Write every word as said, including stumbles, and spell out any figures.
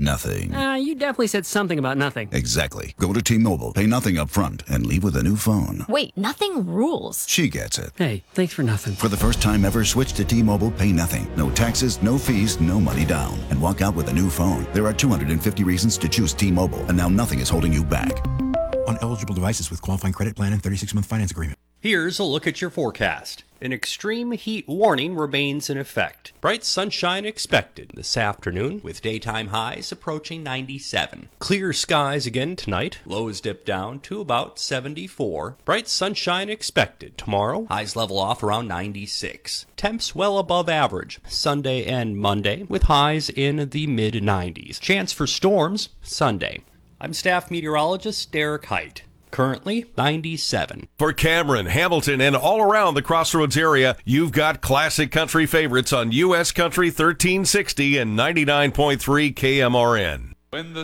nothing. Uh, you definitely said something about nothing. Exactly. Go to T-Mobile, pay nothing up front, and leave with a new phone. Wait, nothing rules. She gets it. Hey, thanks for nothing. For the first time ever, switch to T-Mobile, pay nothing. No taxes, no fees, no money down. And walk out with a new phone. There are two hundred fifty reasons to choose T-Mobile, and now nothing is holding you back. On eligible devices with qualifying credit plan and thirty-six month finance agreement. Here's a look at your forecast. An extreme heat warning remains in effect. Bright sunshine expected this afternoon, with daytime highs approaching ninety-seven. Clear skies again tonight. Lows dip down to about seventy-four. Bright sunshine expected tomorrow. Highs level off around ninety-six. Temps well above average Sunday and Monday, with highs in the mid nineties. Chance for storms Sunday. I'm staff meteorologist Derek Height. Currently ninety-seven. For Cameron, Hamilton, and all around the Crossroads area, you've got classic country favorites on U S Country thirteen sixty and ninety-nine point three K M R N. When the